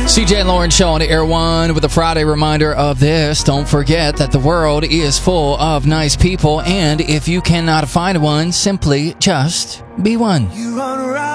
CJ and Lauren Show on Air One with a Friday reminder of this. Don't forget that the world is full of nice people, and if you cannot find one, simply just be one. You run around